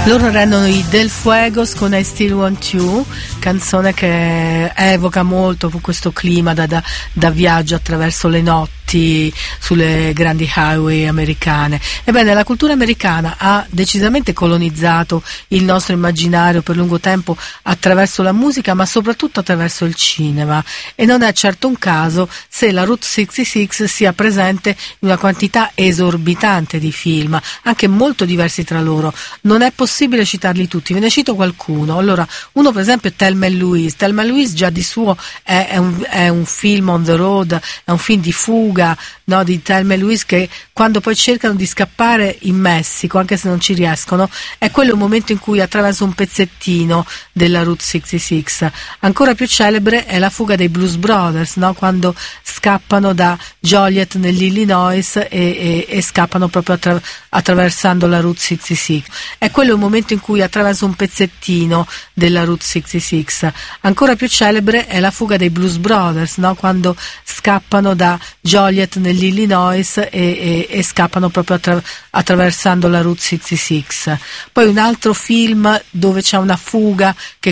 Loro rendono i Del Fuegos con I Still Want You, canzone che evoca molto questo clima da viaggio attraverso le notti sulle grandi highway americane. Ebbene, la cultura americana ha decisamente colonizzato il nostro immaginario per lungo tempo attraverso la musica, ma soprattutto attraverso il cinema, e non è certo un caso se la Route 66 sia presente in una quantità esorbitante di film, anche molto diversi tra loro. Non è possibile citarli tutti, ve ne cito qualcuno. Allora, uno per esempio è Thelma e Louise. Thelma e Louise già di suo è un film on the road, è un film di fuga, no, di Thelma e Louise, che quando poi cercano di scappare in Messico, anche se non ci riescono, è quello il momento in cui attraverso un pezzettino della Route 66. Ancora più celebre è la fuga dei Blues Brothers, no? Quando scappano da Joliet nell'Illinois e scappano proprio attraversando la Route 66. È quello il momento in cui attraverso un pezzettino della Route 66. Ancora più celebre è la fuga dei Blues Brothers, no? Quando scappano da Joliet nell'Illinois e scappano proprio attraversando la Route 66. Poi un altro film dove c'è una fuga che